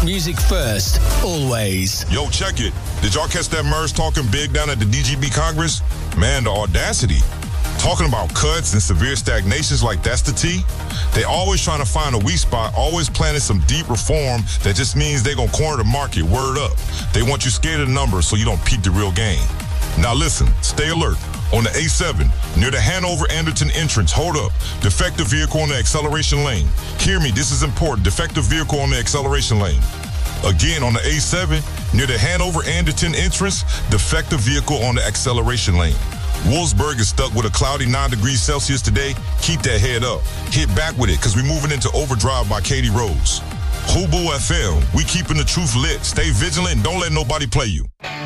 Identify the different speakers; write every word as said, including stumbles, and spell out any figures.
Speaker 1: Music first, always.
Speaker 2: Yo, check it. Did y'all catch that Merz talking big down at the D G B Congress? Man, the audacity. Talking about cuts and severe stagnations like that's the T. They always trying to find a weak spot, always planning some deep reform that just means they gonna corner the market. Word up. They want you scared of the numbers so you don't peep the real game. Now listen, stay alert. On the A seven, near the Hanover-Anderton entrance, hold up. Defective vehicle on the acceleration lane. Hear me, this is important. Defective vehicle on the acceleration lane. Again, on the A seven, near the Hanover-Anderton entrance, defective vehicle on the acceleration lane. Wolfsburg is stuck with a cloudy nine degrees Celsius today. Keep that head up. Hit back with it, because we're moving into Overdrive by Katie Rose. Hobo F M, we keeping the truth lit. Stay vigilant and don't let nobody play you.